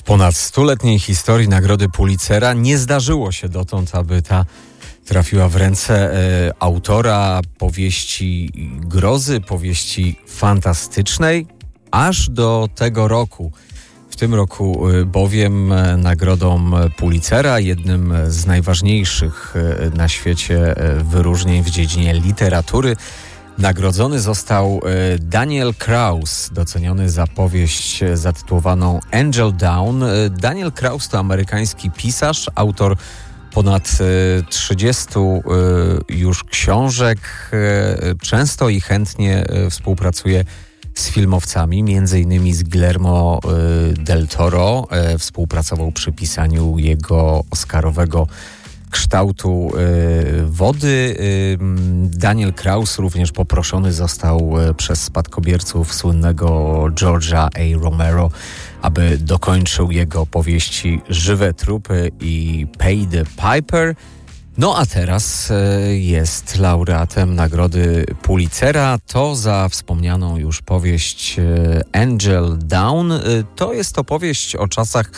ponad 100-letniej historii Nagrody Pulitzera nie zdarzyło się dotąd, aby ta trafiła w ręce autora powieści grozy, powieści fantastycznej, aż do tego roku. W tym roku bowiem Nagrodą Pulitzera, jednym z najważniejszych na świecie wyróżnień w dziedzinie literatury, nagrodzony został Daniel Kraus, doceniony za powieść zatytułowaną Angel Down. Daniel Kraus to amerykański pisarz, autor ponad 30 już książek. Często i chętnie współpracuje z filmowcami, m.in. z Guillermo del Toro. Współpracował przy pisaniu jego oscarowego Kształtu wody. Daniel Kraus również poproszony został przez spadkobierców słynnego George'a A. Romero, aby dokończył jego powieści Żywe trupy i Pay the Piper. No a teraz jest laureatem Nagrody Pulitzera. To za wspomnianą już powieść Angel Down. To jest opowieść o czasach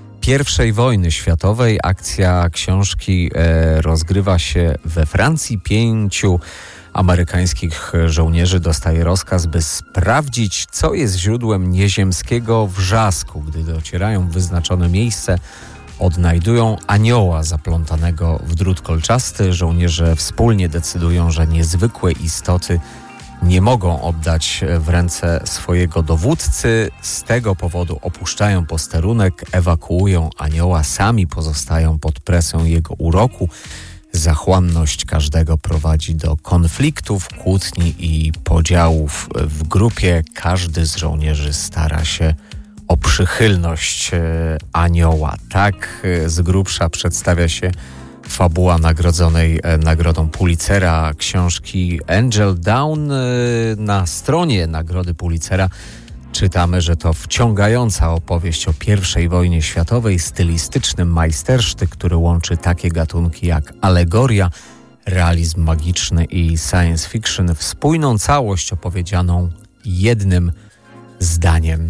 I wojny światowej. Akcja książki rozgrywa się we Francji. 5 amerykańskich żołnierzy dostaje rozkaz, by sprawdzić, co jest źródłem nieziemskiego wrzasku. Gdy docierają w wyznaczone miejsce, odnajdują anioła zaplątanego w drut kolczasty. Żołnierze wspólnie decydują, że niezwykłe istoty nie mogą oddać w ręce swojego dowódcy. Z tego powodu opuszczają posterunek, ewakuują anioła, sami pozostają pod presją jego uroku. Zachłanność każdego prowadzi do konfliktów, kłótni i podziałów w grupie. Każdy z żołnierzy stara się o przychylność anioła. Tak z grubsza przedstawia się fabuła nagrodzonej Nagrodą Pulitzera książki Angel Down. Na stronie Nagrody Pulitzera czytamy, że to wciągająca opowieść o I wojnie światowej, stylistyczny majstersztyk, który łączy takie gatunki jak alegoria, realizm magiczny i science fiction w spójną całość opowiedzianą jednym zdaniem.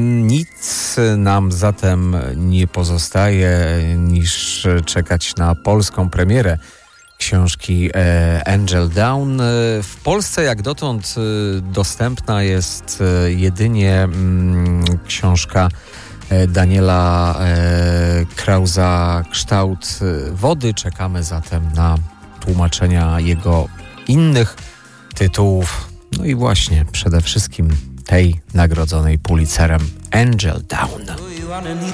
Nic nam zatem nie pozostaje niż czekać na polską premierę książki Angel Down. W Polsce jak dotąd dostępna jest jedynie książka Daniela Krausa Kształt wody. Czekamy zatem na tłumaczenia jego innych tytułów. No i właśnie przede wszystkim tej nagrodzonej Pulitzerem Angel Down.